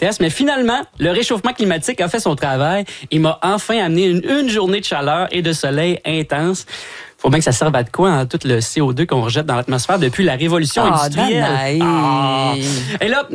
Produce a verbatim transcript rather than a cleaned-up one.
tests. Mais finalement, le réchauffement climatique a fait son travail et m'a enfin amené une, une journée de chaleur et de soleil intense. Faut bien que ça serve à de quoi, hein, tout le C O deux qu'on rejette dans l'atmosphère depuis la révolution oh, industrielle. Danaï. Ah. Et là,